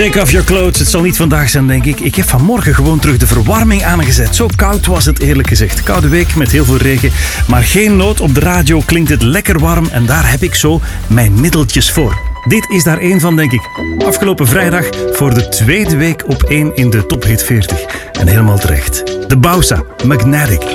Take off your clothes, het zal niet vandaag zijn, denk ik. Ik heb vanmorgen gewoon terug de verwarming aangezet. Zo koud was het, eerlijk gezegd. Koude week met heel veel regen, maar geen nood. Op de radio klinkt het lekker warm en daar heb ik zo mijn middeltjes voor. Dit is daar één van, denk ik. Afgelopen vrijdag voor de tweede week op 1 in de Top Hit 40. En helemaal terecht. De Bausa, Magnetic.